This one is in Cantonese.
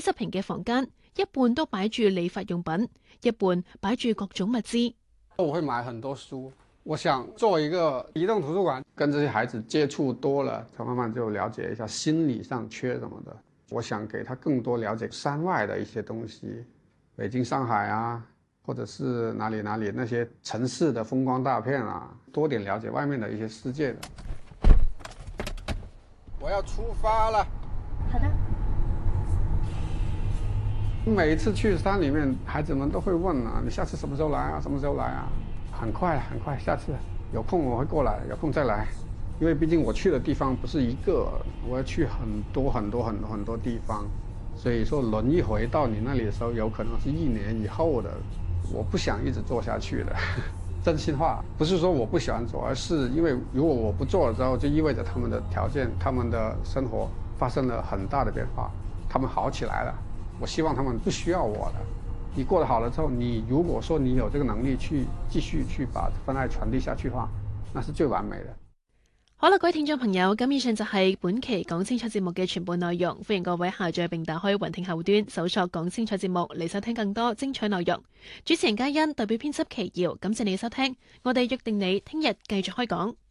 30平嘅房間，一半都擺住理髮用品，一半擺住各種物資。 我會買很多書，我想做一個移動圖書館，跟這些孩子接觸多了，他慢慢就了解一下心理上缺什麼的。我想給他更多了解山外的一些東西，北京、上海啊，或者是哪裡那些城市的風光大片啊，多點了解外面的一些世界的。我要出發了。 好的。 每一次去山裡面，孩子們都會問啊，你下次什麼時候來啊？什麼時候來啊？很快，下次有空我會過來，有空再來。因為畢竟我去的地方不是一個，我要去很多地方，所以說輪一回到你那裡的時候，有可能是1年以後的。我不想一直做下去的，真心話，不是說我不喜歡做，而是因為如果我不做了之後，就意味着他們的條件、他們的生活發生了很大的變化，他們好起來了。我希望他們不需要我了。你過得好了之後，你如果說你有這個能力去繼續去把份愛傳遞下去的話，那是最完美的。 好啦，各位聽眾朋友，咁以上就係本期講清楚節目嘅全部內容。歡迎各位下載並打開雲聽後端，搜索講清楚節目嚟收聽更多精彩內容。主持人嘉欣代表編輯祁瑤，感謝你收聽，我哋約定你聽日繼續開講。